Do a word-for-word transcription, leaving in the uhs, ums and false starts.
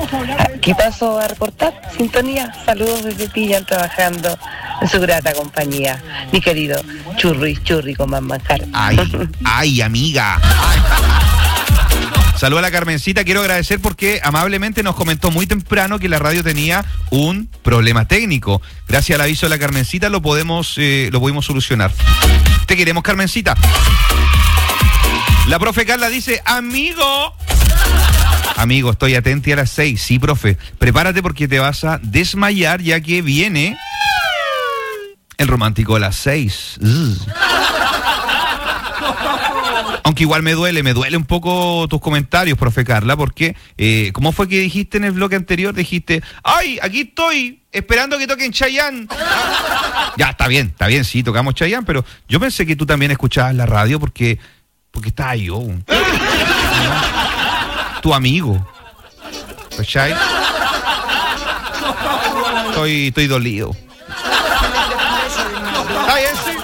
Aquí paso a reportar sintonía. Saludos desde Pillan, trabajando en su grata compañía. Mi querido Churri, Churri con más manjar. Ay, ay, amiga. Saludos a la Carmencita, quiero agradecer porque amablemente nos comentó muy temprano que la radio tenía un problema técnico. Gracias al aviso de la Carmencita lo podemos, eh, lo pudimos solucionar. Te queremos, Carmencita. La profe Carla dice, amigo. Amigo, estoy atenti a las seis. Sí, profe, prepárate porque te vas a desmayar ya que viene el romántico de las seis. Uh. Aunque igual me duele, me duele un poco tus comentarios, profe Carla, porque eh, ¿cómo fue que dijiste en el bloque anterior? Dijiste, ¡ay, aquí estoy, esperando que toquen Chayanne! Ya, está bien, está bien, sí, tocamos Chayanne, pero yo pensé que tú también escuchabas la radio porque, porque estaba yo. Tu amigo. ¿Cachai? Estoy, estoy dolido. Está bien, sí.